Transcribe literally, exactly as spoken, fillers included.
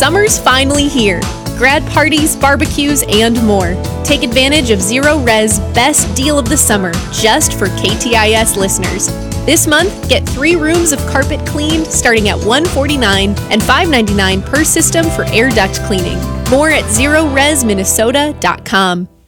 Summer's finally here. Grad parties, barbecues, and more. Take advantage of Zero Res best deal of the summer just for K T I S listeners. This month, get three rooms of carpet cleaned starting at one hundred forty-nine dollars and five hundred ninety-nine dollars per system for air duct cleaning. More at zero res minnesota dot com.